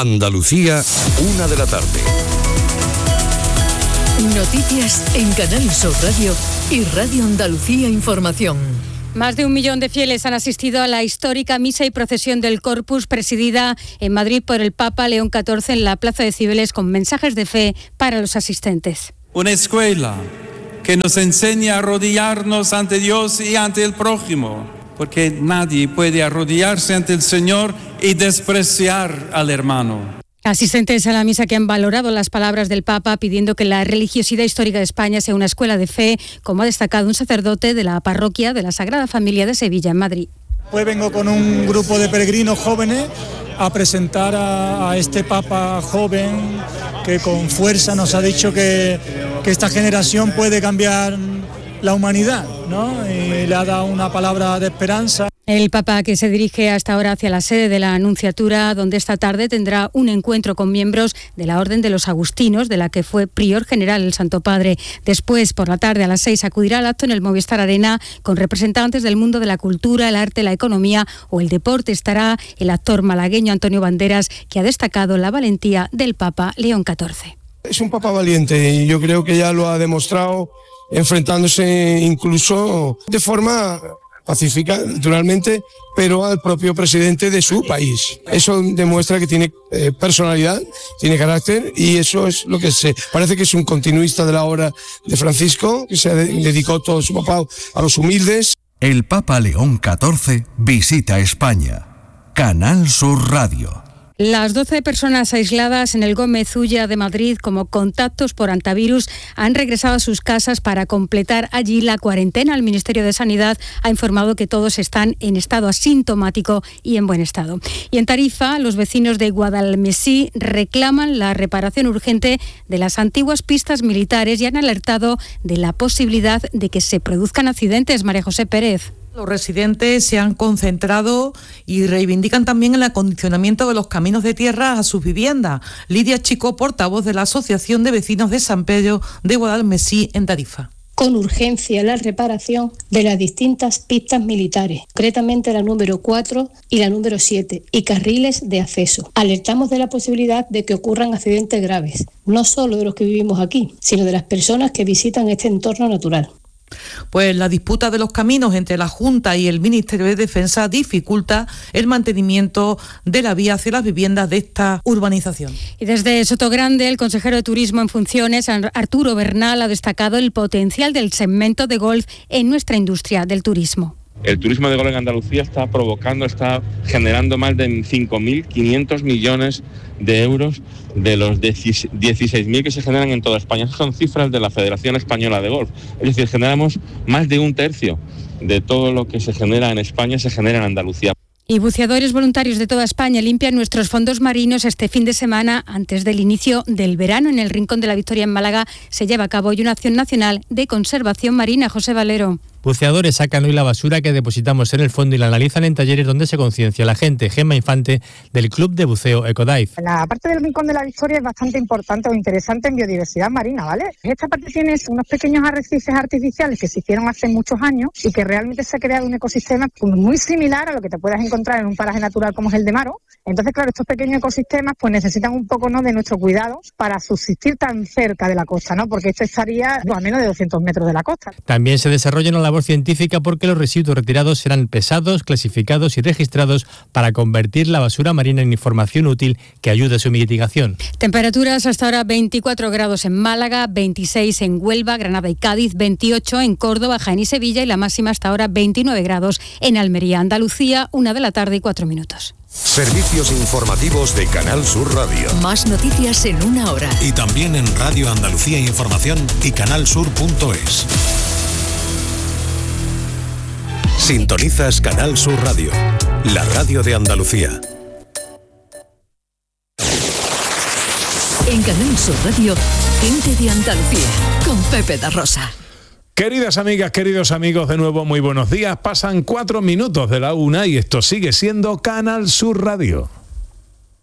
Andalucía, 1 de la tarde. Noticias en Canal Sur Radio y Radio Andalucía Información. Más de 1 millón de fieles han asistido a la histórica misa y procesión del Corpus presidida en Madrid por el Papa León XIV en la Plaza de Cibeles con mensajes de fe para los asistentes. Una escuela que nos enseña a arrodillarnos ante Dios y ante el prójimo, porque nadie puede arrodillarse ante el Señor y despreciar al hermano. Asistentes a la misa que han valorado las palabras del Papa pidiendo que la religiosidad histórica de España sea una escuela de fe, como ha destacado un sacerdote de la parroquia de la Sagrada Familia de Sevilla, en Madrid. Hoy vengo con un grupo de peregrinos jóvenes a presentar a este Papa joven que con fuerza nos ha dicho que esta generación puede cambiar la humanidad, ¿no? Y le ha dado una palabra de esperanza. El Papa, que se dirige hasta ahora hacia la sede de la Anunciatura, donde esta tarde tendrá un encuentro con miembros de la Orden de los Agustinos, de la que fue prior general el Santo Padre. Después, por la tarde a las 6, acudirá al acto en el Movistar Arena con representantes del mundo de la cultura, el arte, la economía o el deporte. Estará el actor malagueño Antonio Banderas, que ha destacado la valentía del Papa León XIV. Es un Papa valiente y yo creo que ya lo ha demostrado enfrentándose incluso de forma pacífica, naturalmente, pero al propio presidente de su país. Eso demuestra que tiene personalidad, tiene carácter y eso es lo que parece que es un continuista de la obra de Francisco, que se dedicó todo su papá a los humildes. El Papa León XIV visita España. Canal Sur Radio. Las 12 personas aisladas en el Gómez Ulla de Madrid como contactos por antivirus han regresado a sus casas para completar allí la cuarentena. El Ministerio de Sanidad ha informado que todos están en estado asintomático y en buen estado. Y en Tarifa, los vecinos de Guadalmesí reclaman la reparación urgente de las antiguas pistas militares y han alertado de la posibilidad de que se produzcan accidentes. María José Pérez. Los residentes se han concentrado y reivindican también el acondicionamiento de los caminos de tierra a sus viviendas. Lidia Chico, portavoz de la Asociación de Vecinos de San Pedro de Guadalmesí en Tarifa. Con urgencia la reparación de las distintas pistas militares, concretamente la número 4 y la número 7, y carriles de acceso. Alertamos de la posibilidad de que ocurran accidentes graves, no solo de los que vivimos aquí, sino de las personas que visitan este entorno natural. Pues la disputa de los caminos entre la Junta y el Ministerio de Defensa dificulta el mantenimiento de la vía hacia las viviendas de esta urbanización. Y desde Sotogrande, el consejero de Turismo en funciones, Arturo Bernal, ha destacado el potencial del segmento de golf en nuestra industria del turismo. El turismo de golf en Andalucía está generando más de 5.500 millones de euros de los 16.000 que se generan en toda España. Esas son cifras de la Federación Española de Golf. Es decir, generamos más de 1/3 de todo lo que se genera en España, se genera en Andalucía. Y buceadores voluntarios de toda España limpian nuestros fondos marinos este fin de semana antes del inicio del verano. En el Rincón de la Victoria en Málaga se lleva a cabo hoy una acción nacional de conservación marina. José Valero. Buceadores sacan hoy la basura que depositamos en el fondo y la analizan en talleres donde se conciencia la gente. Gemma Infante, del Club de Buceo Ecodive. La parte del Rincón de la Victoria es bastante importante o interesante en biodiversidad marina, ¿vale? Esta parte tiene unos pequeños arrecifes artificiales que se hicieron hace muchos años y que realmente se ha creado un ecosistema muy similar a lo que te puedas encontrar en un paraje natural como es el de Maro. Entonces, claro, estos pequeños ecosistemas pues necesitan un poco, ¿no?, de nuestro cuidado para subsistir tan cerca de la costa, ¿no? Porque esto estaría a menos de 200 metros de la costa. También se desarrolla una labor científica porque los residuos retirados serán pesados, clasificados y registrados para convertir la basura marina en información útil que ayude a su mitigación. Temperaturas hasta ahora 24 grados en Málaga, 26 en Huelva, Granada y Cádiz, 28 en Córdoba, Jaén y Sevilla y la máxima hasta ahora 29 grados en Almería, Andalucía, 1 de la tarde y 4 minutos. Servicios informativos de Canal Sur Radio. Más noticias en 1 hora. Y también en Radio Andalucía Información y canalsur.es. Sintonizas Canal Sur Radio, la radio de Andalucía. En Canal Sur Radio, gente de Andalucía, con Pepe da Rosa. Queridas amigas, queridos amigos, de nuevo muy buenos días. Pasan 4 minutos de la 1 y esto sigue siendo Canal Sur Radio.